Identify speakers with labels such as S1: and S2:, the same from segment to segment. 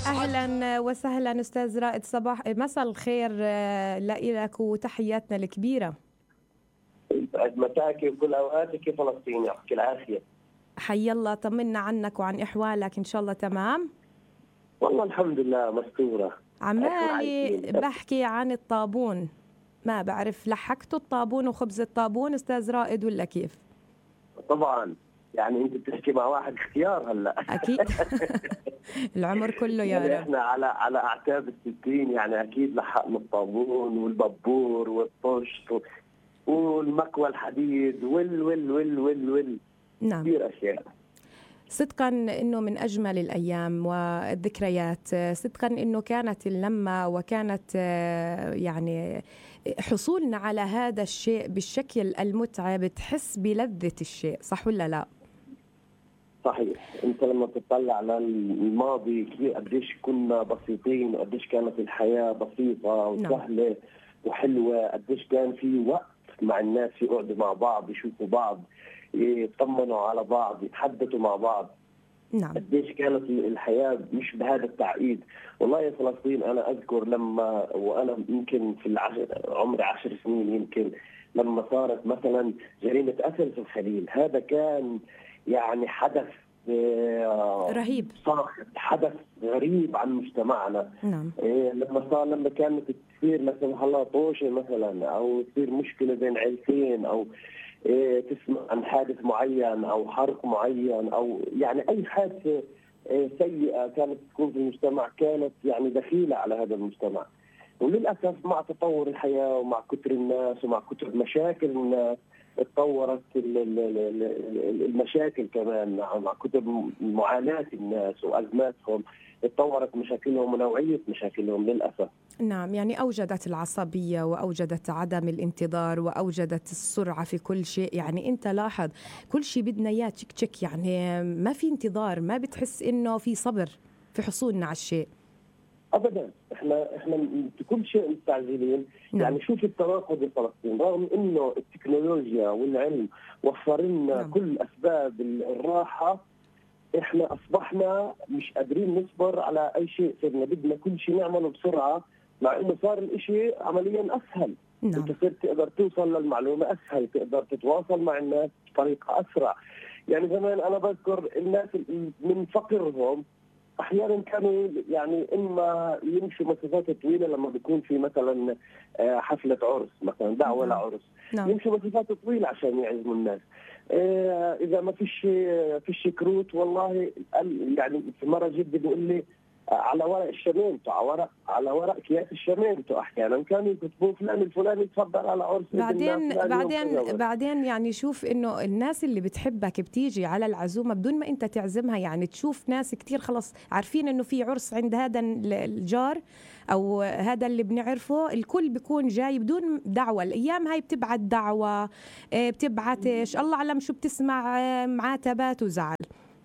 S1: أهلا وسهلا أستاذ رائد، صباح مساء الخير لك وتحياتنا الكبيرة.
S2: بعد مساكي وكل أوقاتك يا فلسطين، يعطيك العافية.
S1: حي الله، طمنا عنك وعن إحوالك، إن شاء الله تمام؟
S2: والله الحمد لله مستورة.
S1: عمالي بحكي عن الطابون، ما بعرف لحقتوا الطابون وخبز الطابون أستاذ رائد ولا كيف؟
S2: طبعا يعني أنت بتحكي مع واحد اختيار هلا.
S1: أكيد. العمر كله يا
S2: يعني
S1: رب.
S2: احنا على أعتاب الستين، يعني أكيد لحقنا الطابون والببور والطشت والمكوى الحديد وال
S1: نعم.
S2: كثير أشياء.
S1: صدقا انه من اجمل الايام والذكريات، صدقا انه كانت اللمه وكانت يعني حصولنا على هذا الشيء بالشكل المتعب، بتحس بلذة الشيء، صح ولا لا؟
S2: صحيح. انت لما تطلع على الماضي قديش كنا بسيطين، وقديش كانت الحياه بسيطه وسهله وحلوه، قديش كان في وقت مع الناس يقعدوا مع بعض، يشوفوا بعض، يطمنوا على بعض، يتحدثوا مع بعض.
S1: نعم.
S2: قديش كانت الحياه مش بهذا التعقيد. والله يا فلسطين انا اذكر لما وانا يمكن في عمري 10 سنين، يمكن لما صارت مثلا جريمه قتل في الخليل، هذا كان يعني حدث
S1: رهيب،
S2: صاخب، حدث غريب عن مجتمعنا.
S1: نعم.
S2: لما كانت تصير لا سمح الله طوشه مثلا، او تصير مشكله بين عيلتين، او تسمع عن حادث معين او حرق معين، او يعني اي حادثه سيئه كانت تكون في المجتمع، كانت يعني دخيله على هذا المجتمع. وللاسف مع تطور الحياه ومع كثر الناس ومع كثر مشاكل الناس، اتطورت المشاكل كمان، مع كتب معاناة الناس وأزماتهم، اتطورت مشاكلهم ونوعية مشاكلهم للأسف.
S1: نعم، يعني أوجدت العصبية وأوجدت عدم الانتظار وأوجدت السرعة في كل شيء. يعني أنت لاحظ كل شيء بدنا إياه تشك تشك، يعني ما في انتظار، ما بتحس إنه في صبر في حصولنا على الشيء
S2: ابدا. احنا في كل شيء مستعجلين.
S1: نعم.
S2: يعني شوف التناقض الفلسطيني، رغم انه التكنولوجيا والعلم وفر لنا
S1: نعم.
S2: كل اسباب الراحه، احنا اصبحنا مش قادرين نصبر على اي شيء، صرنا بدنا كل شيء نعمله بسرعه، مع انه صار الاشي عمليا اسهل.
S1: نعم.
S2: انت صرت تقدر توصل للمعلومه اسهل، تقدر تتواصل مع الناس بطريقه اسرع. يعني زمان انا بذكر الناس من فقرهم احيانا كانوا يعني اما يمشوا مسافات طويله لما بيكون في مثلا حفله عرس، مثلا دعوه لعرس، يمشوا مسافات طويله عشان يعزموا الناس. اذا ما فيش كروت، والله يعني في مره جدي بيقول لي على ورق الشميمتو، على ورق اكياس الشميمتو احيانا كانوا يكتبوا فلان الفلاني تفضل على عرس.
S1: بعدين يعني شوف انه الناس اللي بتحبك بتيجي على العزومه بدون ما انت تعزمها. يعني تشوف ناس كتير خلص عارفين انه في عرس عند هذا الجار او هذا اللي بنعرفه، الكل بيكون جاي بدون دعوه. الايام هاي بتبعت دعوه، بتبعت ايش الله اعلم شو بتسمع، معاتبات وزعل.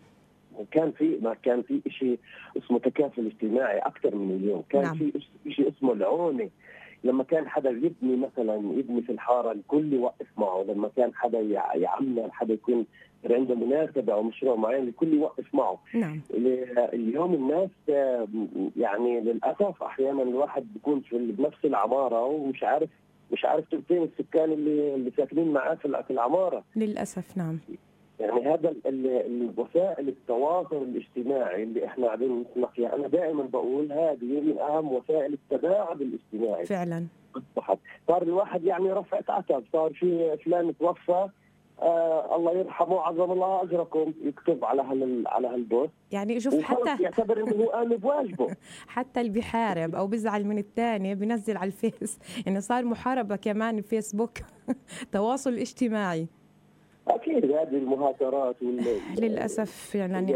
S2: ما كان في شيء اسمه تكافل اجتماعي اكثر من اليوم. كان
S1: نعم.
S2: في شيء اسمه العونه. لما كان حدا يبني في الحاره الكل يوقف معه، لما كان حدا يعمل، حدا يكون عنده مناسبه او مشروع معين، الكل يوقف معه.
S1: نعم.
S2: اليوم الناس يعني للاسف احيانا الواحد بيكون بنفس العماره ومش عارف تلتين السكان اللي ساكنين معاه في العماره
S1: للاسف. نعم.
S2: يعني هذا الوسائل التواصل الاجتماعي اللي احنا قاعدين نسمع فيها، انا دائما بقول هذه من اهم وسائل التباعد الاجتماعي.
S1: فعلا
S2: صار الواحد يعني رفعت عتب، صار في فلان توفى، الله يرحمه عظم الله اجركم، يكتب على هالبوست.
S1: يعني شوف حتى
S2: يعتبر انه هو قام بواجبه.
S1: حتى اللي بيحارب او بيزعل من الثاني بينزل على الفيس. يعني صار محاربه كمان الفيسبوك. تواصل اجتماعي.
S2: أكيد هذه المهاترات
S1: للأسف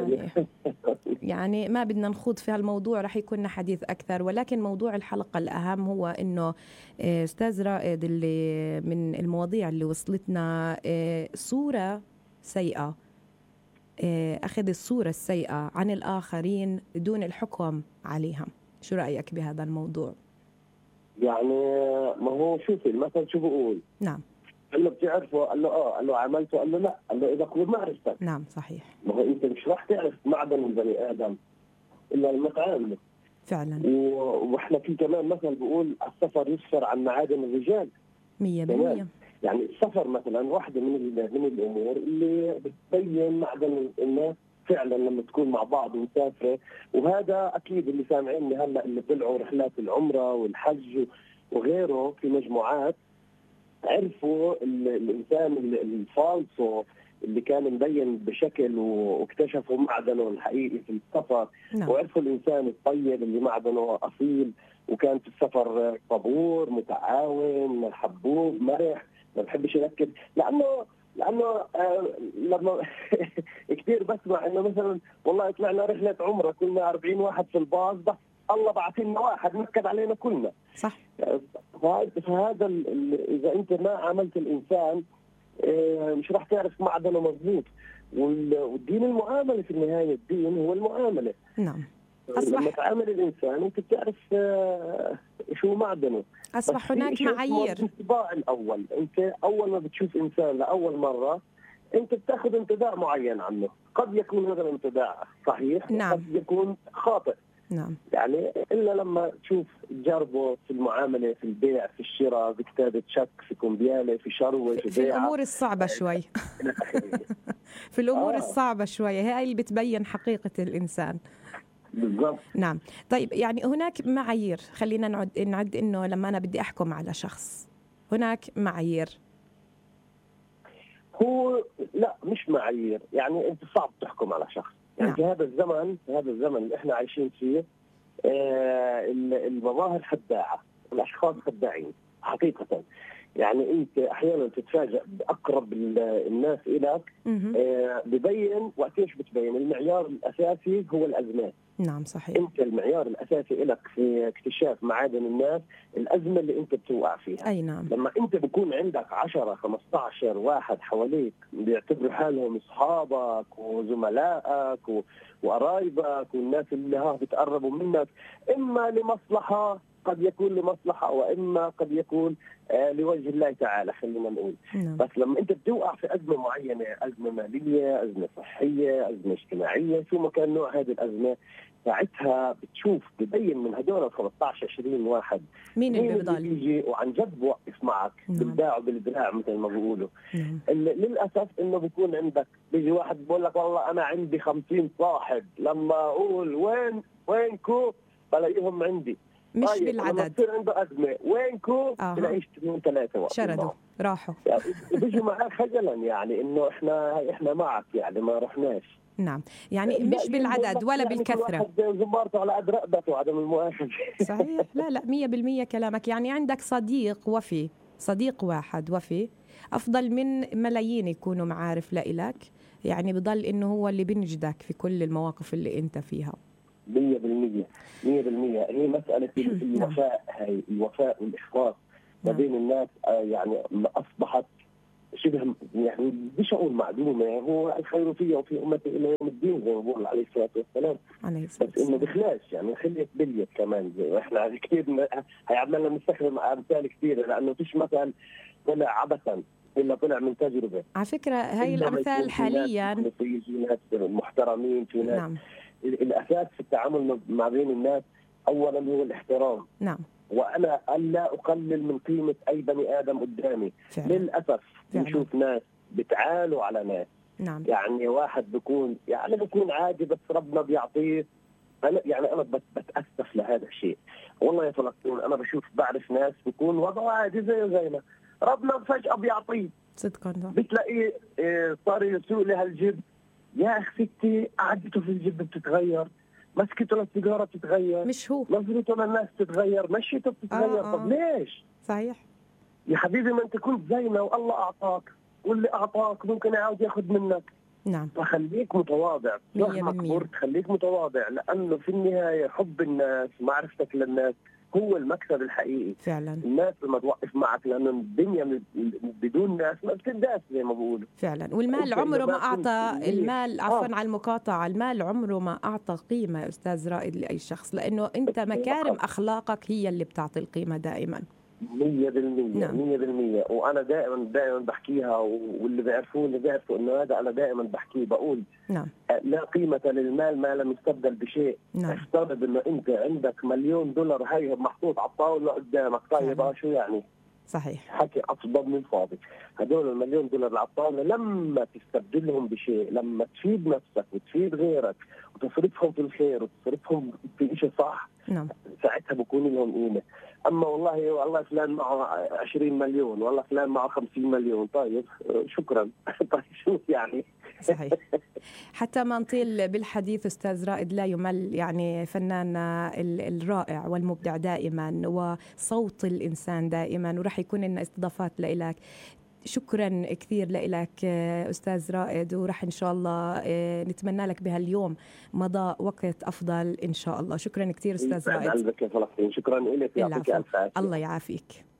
S1: يعني ما بدنا نخوض في هالموضوع، رح يكون حديث أكثر. ولكن موضوع الحلقة الأهم هو إنه أستاذ رائد، اللي من المواضيع اللي وصلتنا صورة سيئة، أخذ الصورة السيئة عن الآخرين دون الحكم عليها. شو رأيك بهذا الموضوع؟
S2: يعني ما هو شوفي المثل شو بقول.
S1: نعم.
S2: قال له بتعرفه؟ قال له عملته؟ قال له لا. قال له إذا قبل معرفتك.
S1: نعم صحيح.
S2: ما هو أنت مش راح تعرف معدن البني آدم إلا لما تعامله.
S1: فعلا.
S2: واحنا في كمان مثل بيقول السفر يسفر عن معادن الرجال.
S1: 100%.
S2: يعني السفر مثلا واحده من الامور اللي بتبين معدن الناس فعلا لما تكون مع بعض ومسافره. وهذا اكيد اللي سامعيني هلا اللي طلعوا رحلات العمره والحج وغيره في مجموعات عرفوا الانسان الفالصو اللي كان مبين بشكل واكتشفوا معدنه الحقيقي في السفر.
S1: نعم.
S2: وعرفوا الانسان الطيب اللي معدنه اصيل وكان في السفر صبور متعاون حبوب مرح ما بحبش يركز. لانه لما كثير بسمع انه مثلا والله طلعنا رحله عمره كنا 40 واحد في الباص بس الله بعث لنا واحد نكد علينا كلنا.
S1: صح.
S2: فهذا اذا انت ما عملت الانسان مش راح تعرف معدنه مضبوط. والدين المعامله في النهايه، الدين هو المعامله.
S1: نعم.
S2: لما تعامل الانسان انت بتعرف شو معدنه.
S1: اصبح هناك معايير.
S2: الانطباع الاول، انت اول ما بتشوف انسان لاول مره انت بتاخذ انطباع معين عنه، قد يكون هذا الانطباع صحيح.
S1: نعم.
S2: قد يكون خاطئ.
S1: نعم.
S2: يعني الا لما تشوف تجربه في المعامله في البيع في الشراء في كتابه شك في كمبياله في شروه
S1: في الامور الصعبه شوي. في الامور الصعبه شوي هي اللي بتبين حقيقه الانسان.
S2: بالضبط.
S1: نعم. طيب يعني هناك معايير، خلينا نعد انه لما انا بدي احكم على شخص هناك معايير.
S2: هو لا مش معايير، يعني انت صعب تحكم على شخص. يعني
S1: نعم.
S2: في هذا الزمن اللي احنا عايشين فيه المظاهر خداعه، الاشخاص خداعين حقيقه. يعني انت احيانا تتفاجئ باقرب الناس اليك ببين وقتيش بتبين. المعيار الاساسي هو الازمات.
S1: نعم صحيح.
S2: انت المعيار الاساسي لك في اكتشاف معادن الناس الازمه اللي انت بتوقع فيها.
S1: اي نعم.
S2: لما انت بكون عندك 10 15 واحد حواليك بيعتبروا حالهم اصحابك وزملائك وقرايبك والناس اللي بتقربوا منك، اما لمصلحه قد يكون لمصلحه واما قد يكون لوجه الله تعالى خلينا نقول.
S1: نعم.
S2: بس لما انت بتوقع في ازمه معينه، ازمه ماليه، ازمه صحيه، ازمه اجتماعيه، شو ما كان نوع هذه الازمه، ساعتها بتشوف ببين من هدول ال 15 20 واحد
S1: مين اللي بيضل
S2: بيجي وعن جد بوقف معك. نعم. بالباع وبالدراع مثل ما بيقولوا.
S1: نعم.
S2: للاسف انه بيكون عندك بيجي واحد بقول لك والله انا عندي 50 صاحب، لما اقول وينكم بلاقيهم عندي.
S1: مش
S2: طيب
S1: بالعدد.
S2: لما تصير عنده ازمه وينكم بلاقيش 2 3
S1: شردوا راحوا.
S2: يعني بيجوا معك خجلا، يعني انه احنا معك يعني ما رحناش.
S1: نعم. يعني مش بالعدد ولا بالكثرة.
S2: زمارته على قد رقبته عدم المؤاخذة.
S1: صحيح. لا 100% كلامك. يعني عندك صديق وفي، صديق واحد وفي أفضل من ملايين يكونوا معارف لإلك. يعني بضل إنه هو اللي بنجدك في كل المواقف اللي أنت فيها.
S2: 100% هي مسألة الوفاء. هي الوفاء والإخلاص ما بين الناس يعني أصبحت شبه يعني بديش اقول معدومه. هو الخير فيه وفي امتي الى يوم الدين زي ما بقول عليه الصلاه والسلام. بس انه بخلاش يعني خليت بليت كمان زي احنا كثير هيعملنا نستخدم امثال كثيره لانه فيش مثل طلع عبثا الا طلع من تجربه.
S1: على فكره هاي الامثال حاليا
S2: في ناس محترمين في ناس.
S1: نعم.
S2: الاساس في التعامل مع بين الناس اولا هو الاحترام.
S1: نعم.
S2: وانا الا اقلل من قيمه اي بني ادم قدامي.
S1: فعلا.
S2: للاسف نشوف ناس بتعالوا على ناس.
S1: نعم.
S2: يعني واحد بيكون عادي بس ربنا بيعطيه. انا بتاسف لهذا الشيء والله يا فلسطين. انا بعرف ناس بيكون وضعه عادي زينا ربنا فجاه بيعطيه
S1: صدقا.
S2: بتلاقيه صار يسوق لهالجب. يا اخي ستي قعدته في الجب بتتغير، مسكته للسيجاره بتتغير،
S1: مش هو
S2: نظرته للناس بتتغير، مشيته بتتغير. طب ليش؟
S1: صحيح
S2: يا حبيبي ما انت كنت زينا والله اعطاك، واللي اعطاك ممكن يعاود ياخذ منك.
S1: نعم.
S2: فخليك متواضع مهما كبرت، خليك متواضع لانه في النهايه حب الناس معرفتك للناس هو المكسب الحقيقي.
S1: فعلا.
S2: الناس لما توقف معك لانه الدنيا بدون ناس ما بتنداس زي ما بقولوا.
S1: فعلا. والمال عمره ما اعطى المال عفوا على المقاطعه، المال عمره ما اعطى قيمه يا استاذ رائد لاي شخص، لانه انت مكارم اخلاقك هي اللي بتعطي القيمه دائما.
S2: 100%. 100%. وانا دائما بحكيها، واللي بيعرفوني بيعرفوا انه هذا انا دائما بحكيه، بقول
S1: نعم.
S2: لا قيمه للمال ما لم يستبدل بشيء.
S1: نعم.
S2: افترض انه انت عندك $1,000,000 هي محطوط على الطاوله قدامك، طيب شو يعني؟
S1: صحيح.
S2: حكي اصبب من فاضي. هدول $1,000,000 اللي على الطاوله لما تستبدلهم بشيء، لما تفيد نفسك وتفيد غيرك وتصرفهم في الخير وتصرفهم في شيء صح،
S1: نعم.
S2: ساعتها بكون لهم قيمه. اما والله فلان معه 20 مليون، والله فلان معه 50 مليون، طيب شكرا. طيب شو يعني؟
S1: صحيح. حتى ما نطيل بالحديث أستاذ رائد، لا يمل يعني فناننا الرائع والمبدع دائما، وصوت الإنسان دائما، ورح يكون لنا استضافات لإلك. شكرا كثير لك أستاذ رائد، ورح إن شاء الله نتمنى لك بهاليوم مضى وقت أفضل إن شاء الله. شكرا كثير أستاذ رائد.
S2: شكرا لك.
S1: الله يعافيك.